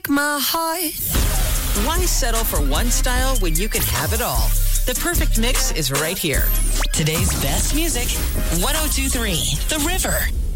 My heart. Why settle for one style when you can have it all? The perfect mix is right here. Today's best music, 102.3 The River.